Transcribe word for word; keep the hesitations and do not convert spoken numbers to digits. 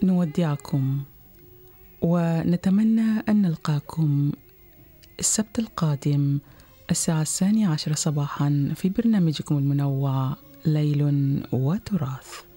نودعكم ونتمنى أن نلقاكم السبت القادم الساعة الثانية عشرة صباحا في برنامجكم المنوع ليل وتراث.